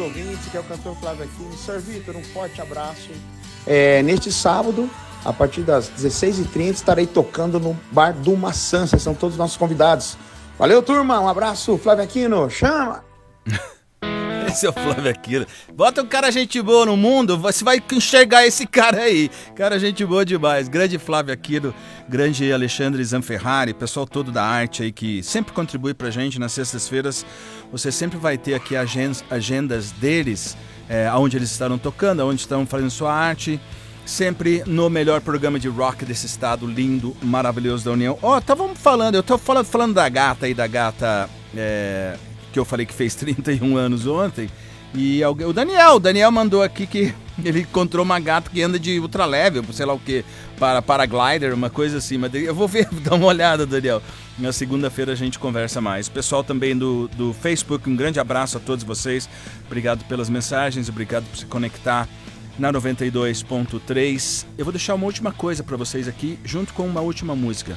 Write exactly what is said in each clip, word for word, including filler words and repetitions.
ouvintes, que é o cantor Flávio Aquino. Sir Vitor, um forte abraço. É, neste sábado, a partir das dezesseis e trinta, estarei tocando no Bar do Maçã. Vocês são todos nossos convidados. Valeu, turma. Um abraço. Flávio Aquino, chama! Esse é o Flávio Aquino. Bota um cara gente boa no mundo, você vai enxergar esse cara aí. Cara gente boa demais. Grande Flávio Aquino, grande Alexandre Zanferrari, pessoal todo da arte aí que sempre contribui pra gente nas sextas-feiras. Você sempre vai ter aqui agendas, agendas deles, é, onde eles estarão tocando, onde estão fazendo sua arte. Sempre no melhor programa de rock desse estado lindo, maravilhoso da União. Ó, oh, távamos falando, eu tô falando, falando da gata aí, da gata... É... que eu falei que fez trinta e um anos ontem, e alguém, o Daniel, o Daniel mandou aqui que ele encontrou uma gata que anda de ultraleve, sei lá o que, para paraglider, uma coisa assim, mas eu vou ver, dar uma olhada, Daniel. Na segunda-feira a gente conversa mais. Pessoal também do, do Facebook, um grande abraço a todos vocês, obrigado pelas mensagens, obrigado por se conectar na noventa e dois ponto três. Eu vou deixar uma última coisa para vocês aqui, junto com uma última música.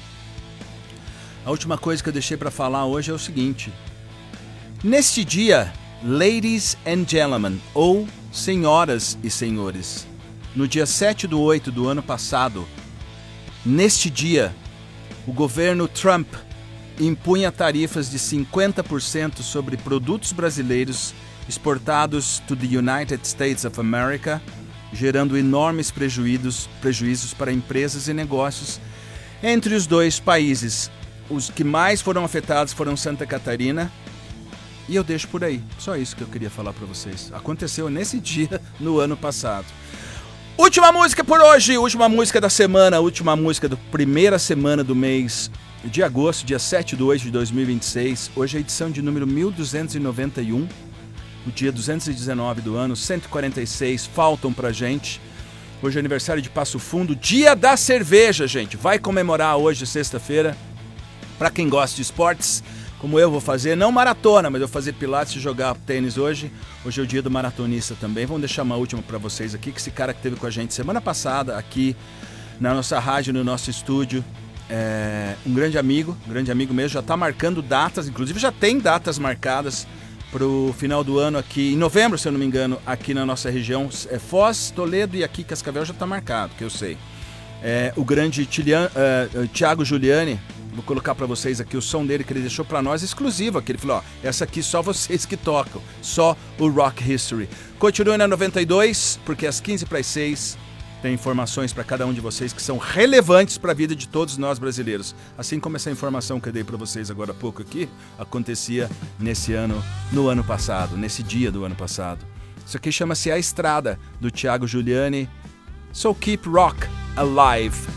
A última coisa que eu deixei para falar hoje é o seguinte: neste dia, ladies and gentlemen, ou senhoras e senhores, no dia sete do oito do ano passado, neste dia, o governo Trump impunha tarifas de cinquenta por cento sobre produtos brasileiros exportados to the United States of America, gerando enormes prejuízos, prejuízos para empresas e negócios entre os dois países. Os que mais foram afetados foram Santa Catarina. E eu deixo por aí. Só isso que eu queria falar pra vocês. Aconteceu nesse dia, no ano passado. Última música por hoje. Última música da semana. Última música da primeira semana do mês de agosto, dia sete de oito de dois mil e vinte e seis. Hoje é a edição de número mil duzentos e noventa e um. O dia duzentos e dezenove do ano. cento e quarenta e seis faltam pra gente. Hoje é aniversário de Passo Fundo. Dia da cerveja, gente. Vai comemorar hoje, sexta-feira. Pra quem gosta de esportes, como eu vou fazer, não maratona, mas eu vou fazer pilates e jogar tênis hoje. Hoje é o dia do maratonista também. Vamos deixar uma última para vocês aqui, que esse cara que esteve com a gente semana passada aqui na nossa rádio, no nosso estúdio, é um grande amigo, um grande amigo mesmo, já está marcando datas, inclusive já tem datas marcadas para o final do ano aqui, em novembro, se eu não me engano, aqui na nossa região. É Foz, Toledo e aqui Cascavel já está marcado, que eu sei. É, o grande Tilian, uh, Thiago Giuliani. Vou colocar pra vocês aqui o som dele que ele deixou pra nós, exclusivo aqui. Ele falou, ó, essa aqui só vocês que tocam, só o Rock History. Continue na noventa e dois, porque às quinze para as seis tem informações pra cada um de vocês que são relevantes pra vida de todos nós brasileiros. Assim como essa informação que eu dei pra vocês agora há pouco aqui, acontecia nesse ano, no ano passado, nesse dia do ano passado. Isso aqui chama-se A Estrada, do Thiago Giuliani. So keep rock alive.